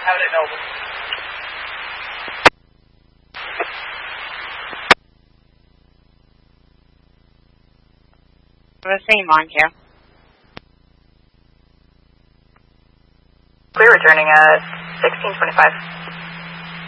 Out at Noble. The same on you. Clear returning 1625.